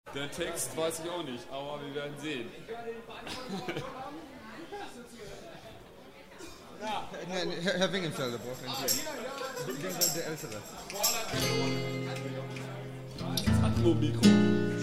Der Text weiß ich auch nicht, aber wir werden sehen. Nein, Herr Wingenfelder braucht einen Tee. Der Ältere. Das Atmo-Mikro.